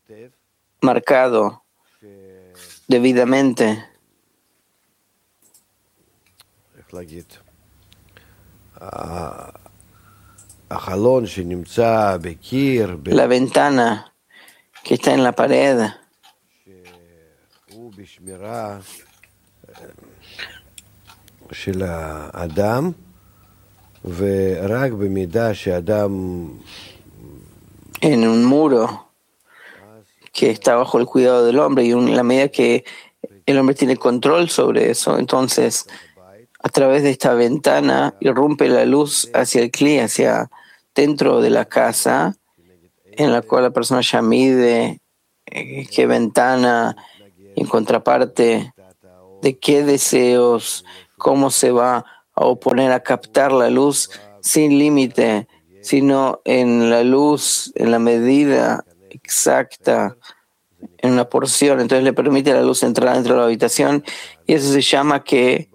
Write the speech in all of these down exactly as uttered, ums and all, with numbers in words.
marcado debidamente. La ventana que está en la pared, en un muro que está bajo el cuidado del hombre, y en la medida que el hombre tiene control sobre eso, entonces a través de esta ventana irrumpe la luz hacia el cli, hacia dentro de la casa, en la cual la persona ya mide eh, qué ventana, en contraparte de qué deseos, cómo se va a oponer a captar la luz sin límite, sino en la luz, en la medida exacta, en una porción. Entonces le permite a la luz entrar dentro de la habitación, y eso se llama que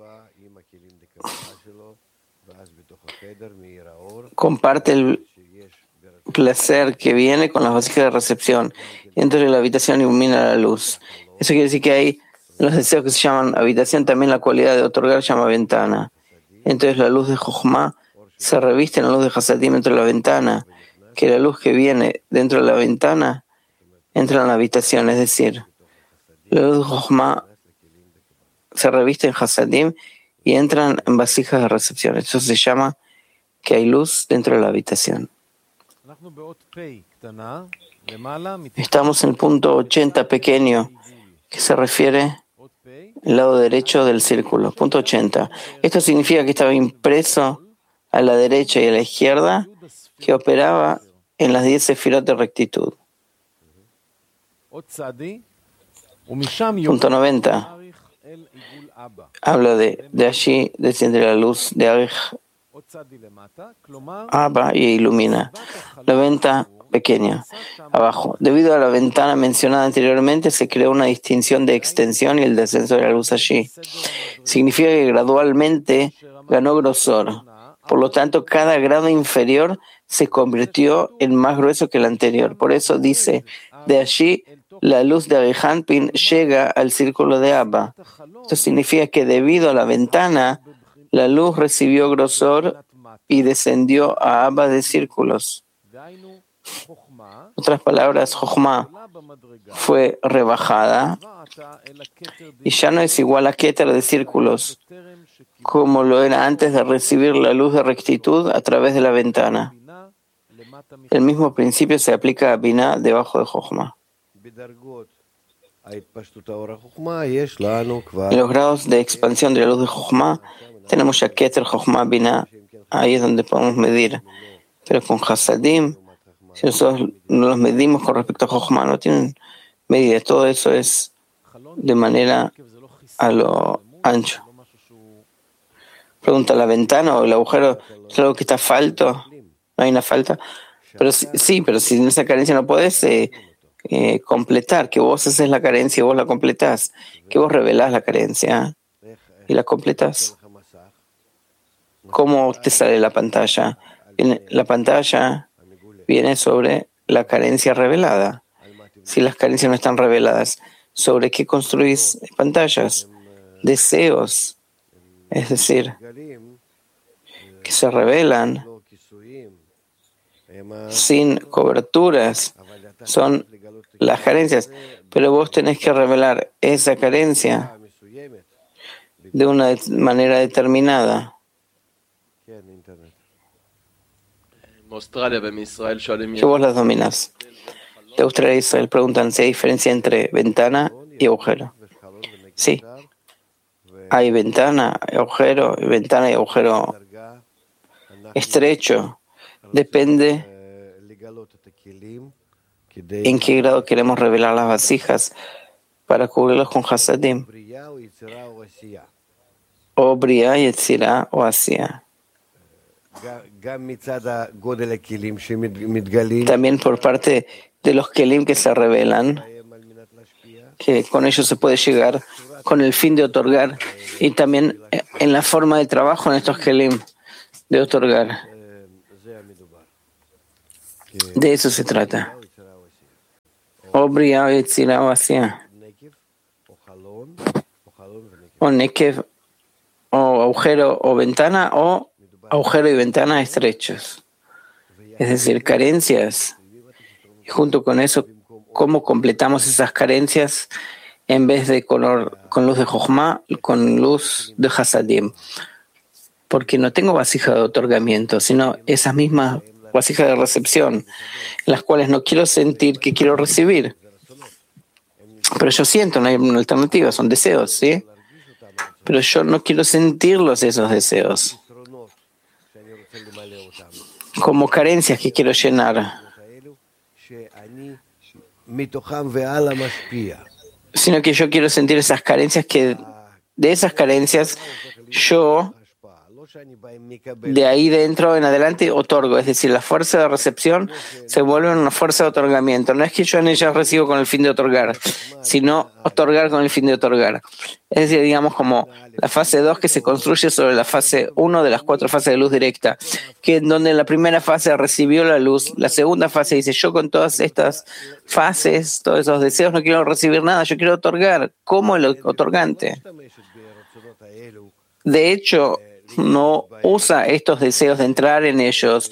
comparte el placer que viene con las vasijas de recepción. Entonces la habitación ilumina la luz. Eso quiere decir que hay los deseos que se llaman habitación, también la cualidad de otorgar se llama ventana. Entonces la luz de Jochma se reviste en la luz de Hasadim dentro de la ventana, que la luz que viene dentro de la ventana entra en la habitación, es decir, la luz de Jochma se reviste en Hasadim y entran en vasijas de recepción. Eso se llama que hay luz dentro de la habitación. Estamos en el punto ochenta pequeño, que se refiere al lado derecho del círculo. Punto ochenta. Esto significa que estaba impreso a la derecha y a la izquierda, que operaba en las diez sefirot de rectitud. Punto noventa. Habla de, de allí desciende la luz de Arich Abba y ilumina. noventa pequeña. Abajo. Debido a la ventana mencionada anteriormente, se creó una distinción de extensión y el descenso de la luz allí. Significa que gradualmente ganó grosor. Por lo tanto, cada grado inferior se convirtió en más grueso que el anterior. Por eso dice, de allí la luz de Arihanpin llega al círculo de Abba. Esto significa que debido a la ventana, la luz recibió grosor y descendió a Abba de círculos. Otras palabras, Jochma fue rebajada y ya no es igual a Keter de círculos, como lo era antes de recibir la luz de rectitud a través de la ventana. El mismo principio se aplica a Binah debajo de Jochma. En los grados de expansión de la luz de Jochma tenemos ya Keter, Jochma, Binah. Ahí es donde podemos medir. Pero con Hasadim, si nosotros no los medimos con respecto a Jochma, no tienen medida. Todo eso es de manera a lo ancho. Pregunta, ¿la ventana o el agujero es algo que está falto? ¿No hay una falta? Pero sí, sí, pero si en esa carencia no puedes eh, eh, completar, que vos haces la carencia y vos la completás, que vos revelás la carencia y la completás. ¿Cómo te sale la pantalla? Viene, la pantalla viene sobre la carencia revelada. Si las carencias no están reveladas, ¿sobre qué construís pantallas? Deseos, es decir, que se revelan sin coberturas, son las carencias, pero vos tenés que revelar esa carencia de una manera determinada. Que vos las dominas. De Australia y Israel preguntan si hay diferencia entre ventana y agujero. Sí. Hay ventana, agujero, ventana y agujero estrecho. Depende en qué grado queremos revelar las vasijas para cubrirlos con Hasadim. O Briah, Yetzirah o Asiya. También por parte de los kelim que se revelan, que con ellos se puede llegar con el fin de otorgar, y también en la forma de trabajo en estos kelim de otorgar. De eso se trata. o Briah, Yetzirah o Asiá, o Nekev, o agujero o ventana, o agujero y ventana estrechos. Es decir, carencias. Y junto con eso, ¿cómo completamos esas carencias en vez de color, con luz de Jochma, con luz de Hasadim? Porque no tengo vasija de otorgamiento, sino esas mismas vasijas de recepción, en las cuales no quiero sentir que quiero recibir. Pero yo siento, no hay una alternativa, son deseos, ¿sí? Pero yo no quiero sentirlos, esos deseos, como carencias que quiero llenar, sino que yo quiero sentir esas carencias que, de esas carencias, yo de ahí dentro en adelante otorgo, es decir, la fuerza de recepción se vuelve una fuerza de otorgamiento. No es que yo en ellas recibo con el fin de otorgar, sino otorgar con el fin de otorgar. Es decir, digamos como la fase dos que se construye sobre la fase uno de las cuatro fases de luz directa, que en donde la primera fase recibió la luz, la segunda fase dice, yo con todas estas fases, todos esos deseos no quiero recibir nada, yo quiero otorgar como el otorgante. De hecho, no usa estos deseos de entrar en ellos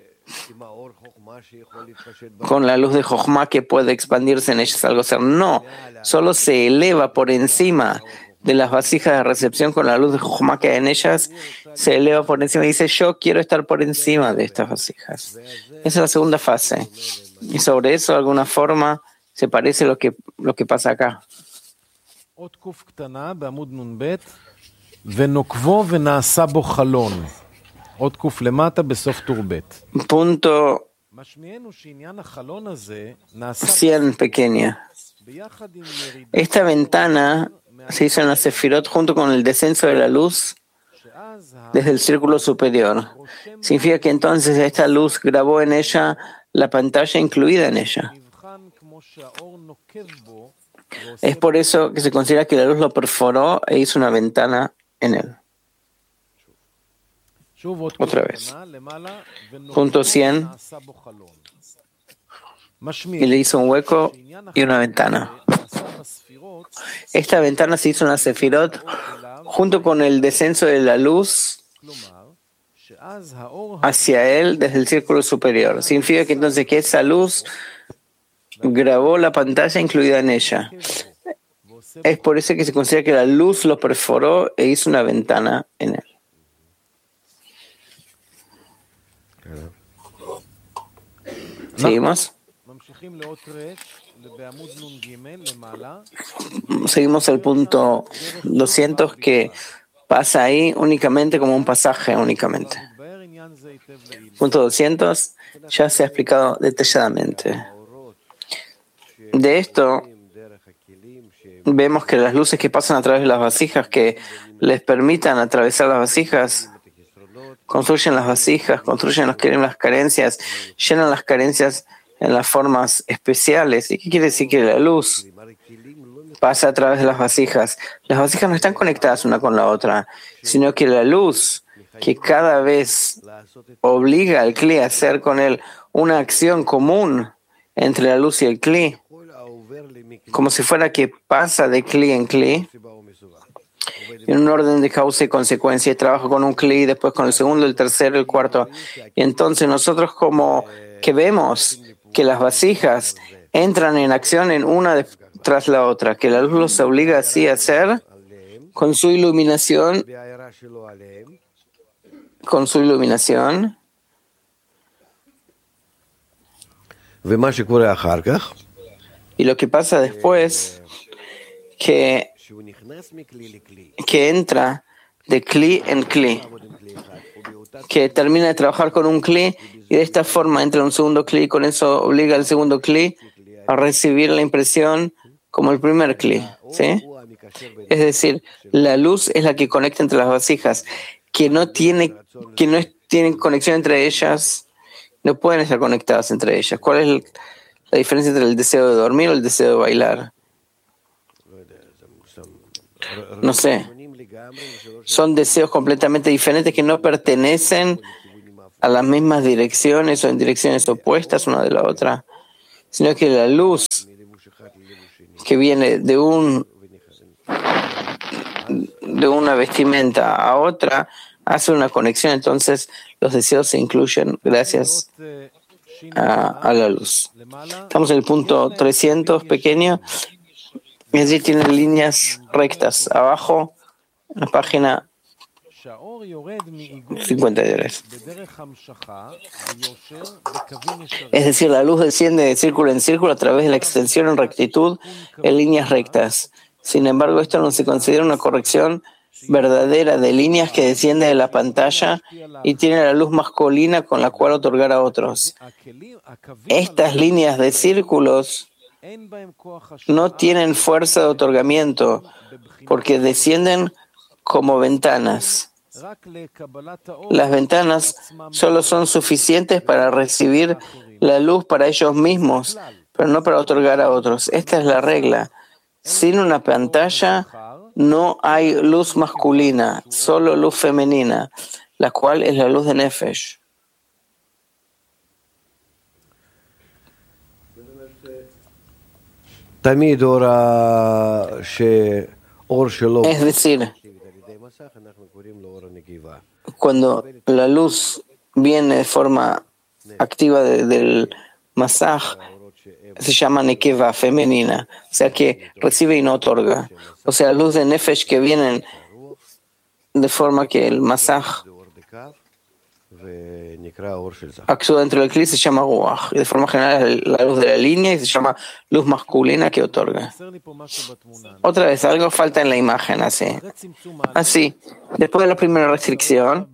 con la luz de Jochma que puede expandirse en ellos algo ser. No, solo se eleva por encima de las vasijas de recepción con la luz de Jochma que hay en ellas, se eleva por encima y dice, yo quiero estar por encima de estas vasijas. Esa es la segunda fase. Y sobre eso, de alguna forma, se parece lo que, lo que pasa acá. Punto cien pequeña. Esta ventana se hizo en la Sefirot junto con el descenso de la luz desde el círculo superior. Significa que entonces esta luz grabó en ella la pantalla incluida en ella. Es por eso que se considera que la luz lo perforó e hizo una ventana en él. Otra vez. Punto cien. Y le hizo un hueco y una ventana. Esta ventana se hizo en la Sefirot junto con el descenso de la luz hacia él desde el círculo superior. Significa que entonces que esa luz grabó la pantalla incluida en ella. Es por eso que se considera que la luz lo perforó e hizo una ventana en él. ¿Seguimos? Seguimos el punto doscientos que pasa ahí únicamente como un pasaje únicamente. Punto doscientos ya se ha explicado detalladamente. De esto vemos que las luces que pasan a través de las vasijas que les permitan atravesar las vasijas construyen las vasijas, construyen los que las carencias, llenan las carencias en las formas especiales. ¿Y qué quiere decir que la luz pasa a través de las vasijas? Las vasijas no están conectadas una con la otra, sino que la luz que cada vez obliga al Kli a hacer con él una acción común entre la luz y el Kli, como si fuera que pasa de Kli en Kli, en un orden de causa y consecuencia, y trabajo con un Kli, después con el segundo, el tercero, el cuarto. Y entonces nosotros como que vemos que las vasijas entran en acción en una de, tras la otra, que la luz los obliga así a hacer con su iluminación, con su iluminación. Y lo que pasa después, que, que entra de Kli en Kli, que termina de trabajar con un Kli y de esta forma entra un segundo Kli, con eso obliga al segundo Kli a recibir la impresión como el primer Kli, ¿sí? Es decir, la luz es la que conecta entre las vasijas, que no tiene, que no es, tienen conexión entre ellas, no pueden estar conectadas entre ellas. ¿Cuál es el, la diferencia entre el deseo de dormir o el deseo de bailar? No sé. Son deseos completamente diferentes que no pertenecen a las mismas direcciones o en direcciones opuestas una de la otra, sino que la luz que viene de un de una vestimenta a otra, hace una conexión, entonces los deseos se incluyen gracias a, a la luz. Estamos en el punto trescientos pequeño, y allí tiene líneas rectas. Abajo, en la página cincuenta y tres. Es decir, la luz desciende de círculo en círculo a través de la extensión en rectitud en líneas rectas. Sin embargo, esto no se considera una corrección verdadera de líneas que desciende de la pantalla y tiene la luz masculina con la cual otorgar a otros. Estas líneas de círculos no tienen fuerza de otorgamiento porque descienden como ventanas. Las ventanas solo son suficientes para recibir la luz para ellos mismos, pero no para otorgar a otros. Esta es la regla. Sin una pantalla no hay luz masculina, solo luz femenina, la cual es la luz de Nefesh. Es decir, cuando la luz viene de forma activa de, del masaj, se llama nekeva, femenina, o sea que recibe y no otorga. O sea, luz de nefesh que vienen de forma que el masaj actúa dentro del kli se llama ruach, y de forma general la luz de la línea y se llama luz masculina que otorga. Otra vez, algo falta en la imagen, así. Así, después de la primera restricción,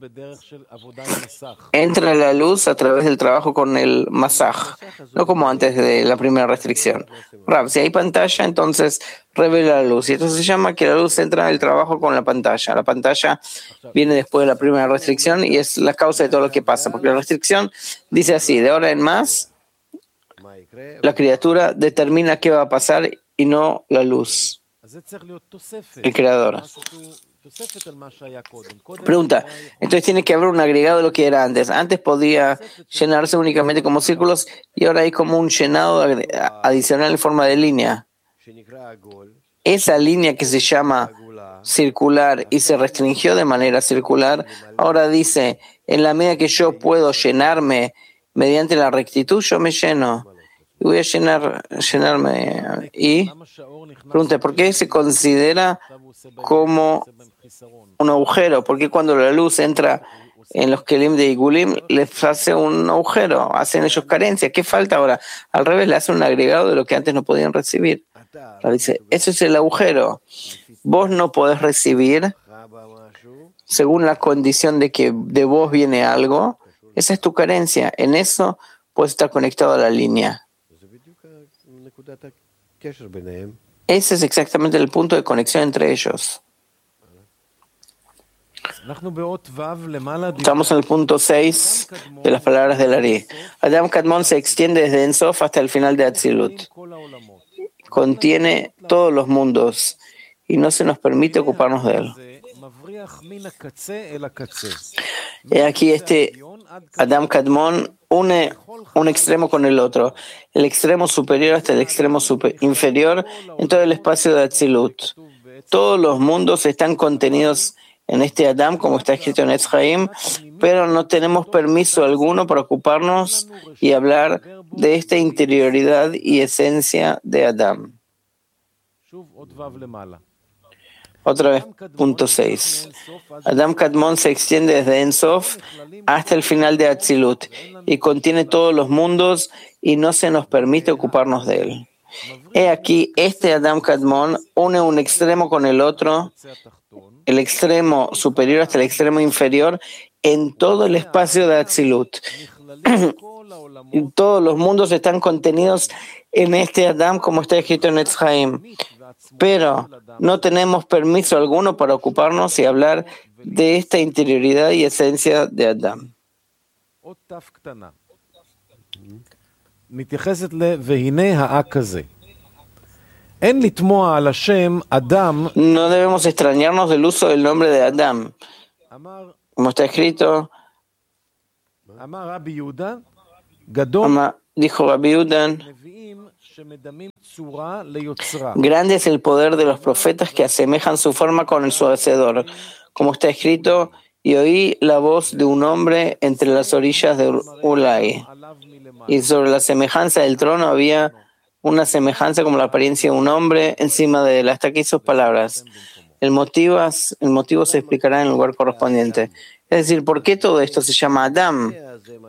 entra la luz a través del trabajo con el masaj, no como antes de la primera restricción. Rab, si hay pantalla, entonces revela la luz, y esto se llama que la luz entra en el trabajo con la pantalla. La pantalla viene después de la primera restricción y es la causa de todo lo que pasa, porque la restricción dice así: de ahora en más, la criatura determina qué va a pasar y no la luz, el creador. Pregunta, entonces tiene que haber un agregado de lo que era antes. Antes podía llenarse únicamente como círculos y ahora hay como un llenado adicional en forma de línea. Esa línea que se llama circular y se restringió de manera circular, ahora dice, en la medida que yo puedo llenarme mediante la rectitud, yo me lleno. Y voy a llenar, llenarme. Y pregunta, ¿por qué se considera como un agujero? Porque cuando la luz entra en los kelim de Igulim, les hace un agujero, hacen ellos carencia. ¿Qué falta ahora? Al revés, le hace un agregado de lo que antes no podían recibir. Ahora dice, eso es el agujero. Vos no podés recibir según la condición de que de vos viene algo. Esa es tu carencia. En eso puedes estar conectado a la línea. Ese es exactamente el punto de conexión entre ellos. Estamos en el punto seis de las palabras del Ari. Adam Kadmon se extiende desde Ensof hasta el final de Atzilut. Contiene todos los mundos y no se nos permite ocuparnos de él. Y aquí este Adam Kadmon une un extremo con el otro, el extremo superior hasta el extremo super inferior en todo el espacio de Atzilut. Todos los mundos están contenidos en este Adam, como está escrito en Etz Chaim, pero no tenemos permiso alguno para ocuparnos y hablar de esta interioridad y esencia de Adam. Otra vez, punto seis. Adam Kadmon se extiende desde Ensof hasta el final de Atzilut y contiene todos los mundos y no se nos permite ocuparnos de él. He aquí, este Adam Kadmon une un extremo con el otro, el extremo superior hasta el extremo inferior, en todo el espacio de Atzilut. Todos los mundos están contenidos en este Adam, como está escrito en Etz Chaim. Pero no tenemos permiso alguno para ocuparnos y hablar de esta interioridad y esencia de Adam. No debemos extrañarnos del uso del nombre de Adam. Como está escrito, Ama, dijo Rabbi Yehuda, Grande es el poder de los profetas que asemejan su forma con su hacedor, como está escrito, y oí la voz de un hombre entre las orillas de Ulai. Y sobre la semejanza del trono había una semejanza como la apariencia de un hombre encima de él. Hasta aquí sus palabras. El motivo, el motivo se explicará en el lugar correspondiente. Es decir, ¿por qué todo esto se llama Adam?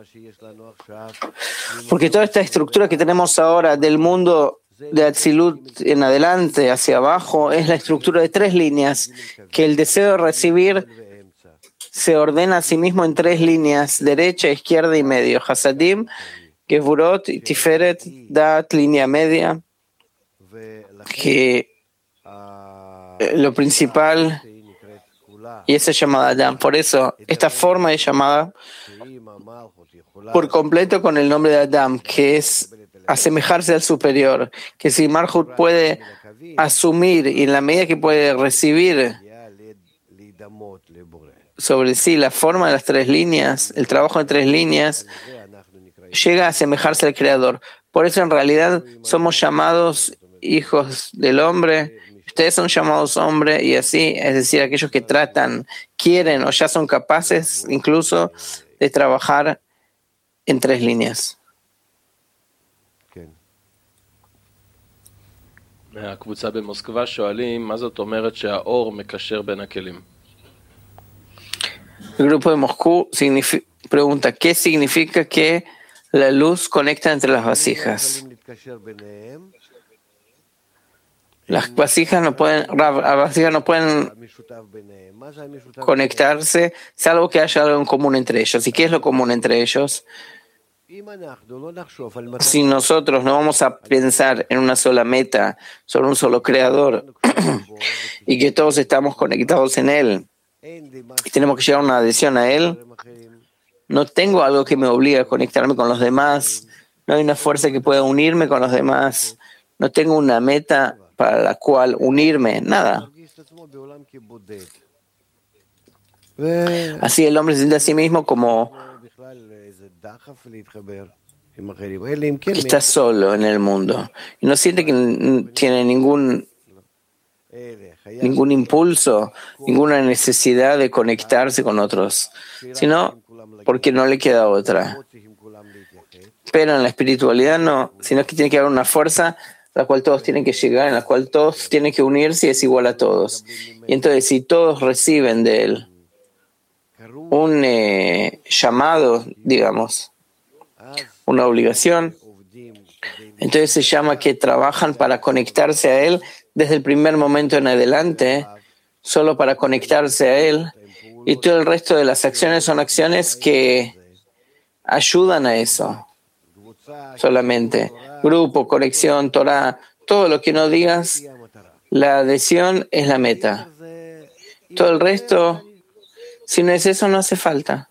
Porque toda esta estructura que tenemos ahora del mundo de Atzilut en adelante, hacia abajo, es la estructura de tres líneas, que el deseo de recibir se ordena a sí mismo en tres líneas, derecha, izquierda y medio. Hasadim, Gevurot, Tiferet, Dat, línea media, que lo principal, y esa es llamada Adam. Por eso, esta forma es llamada por completo con el nombre de Adam, que es asemejarse al superior, que si Malhut puede asumir y en la medida que puede recibir sobre sí la forma de las tres líneas, el trabajo de tres líneas, llega a asemejarse al Creador. Por eso en realidad somos llamados hijos del hombre, ustedes son llamados hombre y así, es decir, aquellos que tratan, quieren o ya son capaces incluso de trabajar en tres líneas. מהקבוצה במוסקבה שואלים מה זאת אומרת שהאור מקשר בין הכלים. El grupo de Moscú pregunta ¿qué significa que la luz conecta entre las vasijas? Las vasijas no pueden, las vasijas no pueden conectarse salvo que haya algo en común entre ellos. ¿Y qué es lo común entre ellos? Si nosotros no vamos a pensar en una sola meta, sobre un solo creador, y que todos estamos conectados en él, y tenemos que llegar a una adhesión a él, no tengo algo que me obligue a conectarme con los demás, no hay una fuerza que pueda unirme con los demás, no tengo una meta para la cual unirme, nada. Así el hombre se siente a sí mismo como que está solo en el mundo y no siente que tiene ningún ningún impulso, ninguna necesidad de conectarse con otros, sino porque no le queda otra. Pero en la espiritualidad no, sino que tiene que haber una fuerza a la cual todos tienen que llegar, en la cual todos tienen que unirse y es igual a todos. Y entonces si todos reciben de él un eh, llamado, digamos, una obligación, entonces se llama que trabajan para conectarse a él desde el primer momento en adelante, solo para conectarse a él, y todo el resto de las acciones son acciones que ayudan a eso, solamente. Grupo, conexión, Torah, todo lo que no digas, la adhesión es la meta. Todo el resto, si no es eso, no hace falta.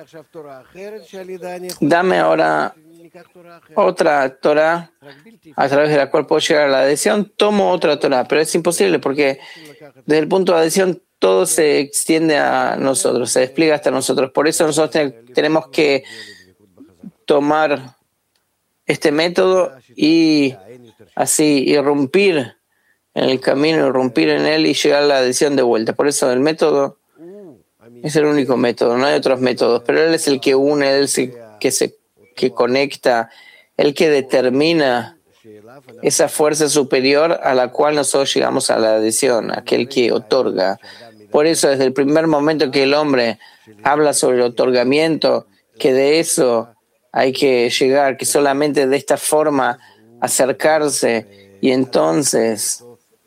Dame ahora otra Torah a través de la cual puedo llegar a la adhesión, tomo otra Torah, pero es imposible porque desde el punto de adhesión todo se extiende a nosotros, se despliega hasta nosotros. Por eso nosotros tenemos que tomar este método y así irrumpir en el camino, irrumpir en él y llegar a la adhesión de vuelta. Por eso el método es el único método, no hay otros métodos, pero él es el que une, él es el que se que conecta, el que determina esa fuerza superior a la cual nosotros llegamos a la adhesión, aquel que otorga. Por eso desde el primer momento que el hombre habla sobre el otorgamiento, que de eso hay que llegar, que solamente de esta forma acercarse, y entonces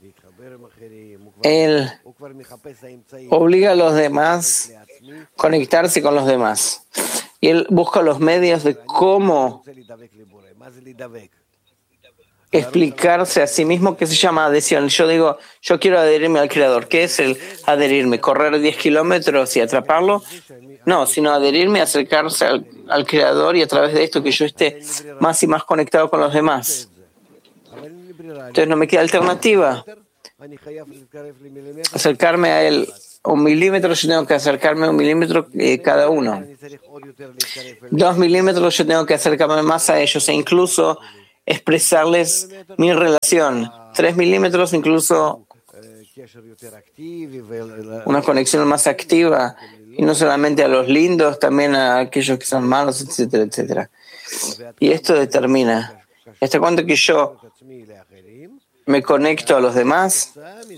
él obliga a los demás a conectarse con los demás. Y él busca los medios de cómo explicarse a sí mismo, que se llama adhesión. Yo digo, yo quiero adherirme al Creador. ¿Qué es el adherirme? ¿Correr diez kilómetros y atraparlo? No, sino adherirme, acercarse al, al Creador y a través de esto que yo esté más y más conectado con los demás. Entonces no me queda alternativa. Acercarme a él un milímetro, yo tengo que acercarme un milímetro eh, cada uno. Dos milímetros, yo tengo que acercarme más a ellos. E incluso expresarles mi relación. Tres milímetros, incluso una conexión más activa, y no solamente a los lindos, también a aquellos que son malos, etcétera, etcétera. Y esto determina hasta cuánto que yo me conecto a los demás.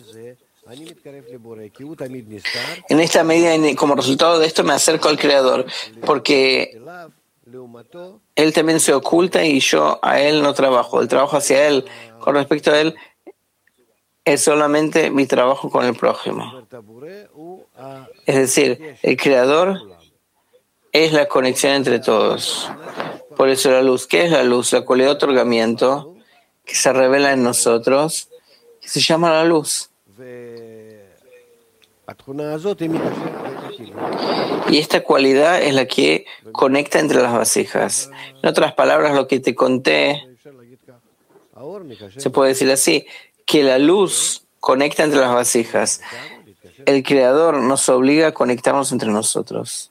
En esta medida, como resultado de esto, me acerco al Creador, porque Él también se oculta y yo a Él no trabajo. El trabajo hacia Él, con respecto a Él, es solamente mi trabajo con el prójimo. Es decir, el Creador es la conexión entre todos. Por eso la luz, ¿qué es la luz? La cualidad de otorgamiento que se revela en nosotros, que se llama la luz. Y esta cualidad es la que conecta entre las vasijas. En otras palabras, lo que te conté, se puede decir así, que la luz conecta entre las vasijas. El Creador nos obliga a conectarnos entre nosotros.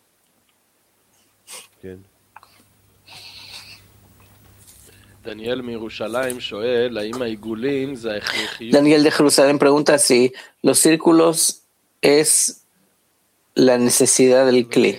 Daniel de Jerusalén pregunta si los círculos es la necesidad del Kli.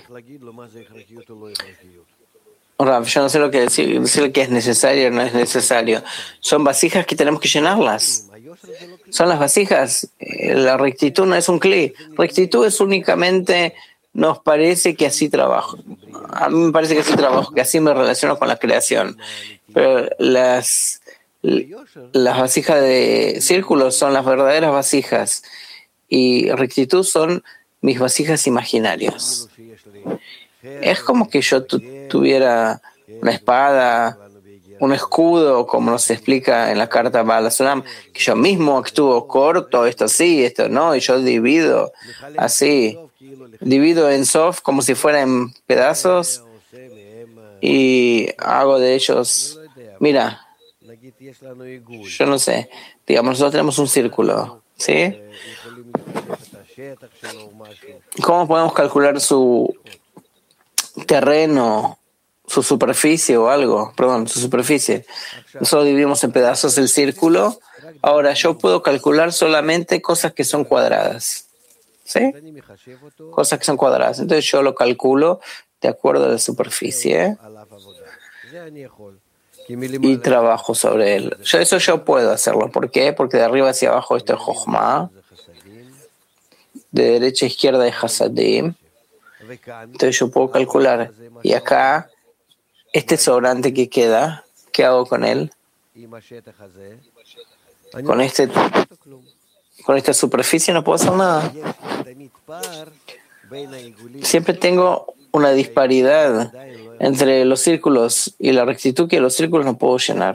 Rav, yo no sé lo que decir, decir que es necesario o no es necesario. Son vasijas que tenemos que llenarlas. Son las vasijas. La rectitud no es un Kli. Rectitud es únicamente, nos parece que así trabajo. A mí me parece que así trabajo, que así me relaciono con la creación. Pero las, las vasijas de círculos son las verdaderas vasijas. Y rectitud son mis vasijas imaginarias. Es como que yo tu, tuviera una espada, un escudo, como nos explica en la carta Baal HaSulam, que yo mismo actúo corto, esto sí, esto no, y yo divido así, divido en soft como si fuera en pedazos y hago de ellos, mira, yo no sé, digamos, nosotros tenemos un círculo, ¿sí? ¿Cómo podemos calcular su terreno, su superficie o algo? Perdón, su superficie. Nosotros dividimos en pedazos el círculo. Ahora, yo puedo calcular solamente cosas que son cuadradas. ¿Sí? Cosas que son cuadradas. Entonces yo lo calculo de acuerdo a la superficie y trabajo sobre él. Yo, eso yo puedo hacerlo. ¿Por qué? Porque de arriba hacia abajo esto es Jochma, de derecha a izquierda es Hasadim. Entonces yo puedo calcular. Y acá, este sobrante que queda, ¿qué hago con él? Con este, con esta superficie no puedo hacer nada. Siempre tengo una disparidad entre los círculos y la rectitud que los círculos no puedo llenar.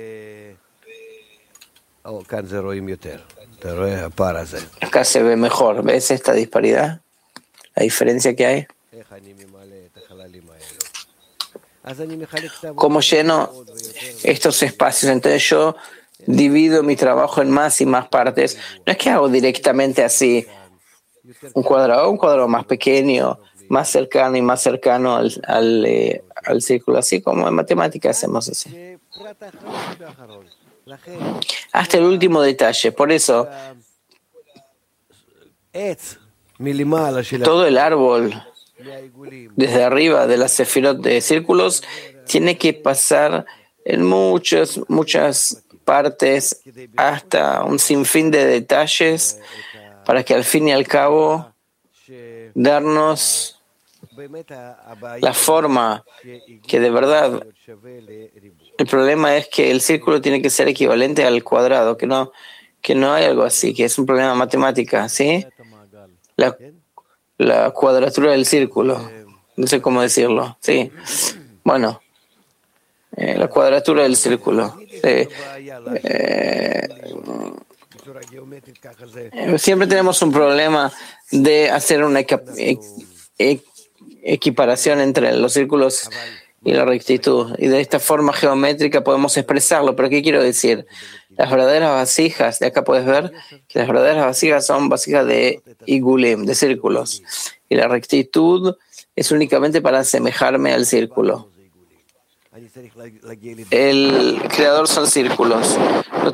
Acá se ve mejor. ¿Ves esta disparidad? La diferencia que hay. ¿Cómo lleno estos espacios? Entonces yo divido mi trabajo en más y más partes. No es que hago directamente así un cuadrado, un cuadrado más pequeño, más cercano y más cercano al, al, eh, al círculo, así como en matemáticas hacemos así. Hasta el último detalle. Por eso, todo el árbol desde arriba de las sefirot de círculos tiene que pasar en muchas, muchas partes hasta un sinfín de detalles para que al fin y al cabo darnos la forma que de verdad. El problema es que el círculo tiene que ser equivalente al cuadrado, que no, que no hay algo así, que es un problema matemático, ¿sí? La, la cuadratura del círculo, no sé cómo decirlo, sí. Bueno, eh, la cuadratura del círculo. Sí. Eh, siempre tenemos un problema de hacer una equi- equi- equiparación entre los círculos y la rectitud. Y de esta forma geométrica podemos expresarlo. ¿Pero qué quiero decir? Las verdaderas vasijas, de acá puedes ver que las verdaderas vasijas son vasijas de igulim, de círculos. Y la rectitud es únicamente para asemejarme al círculo. El creador son círculos.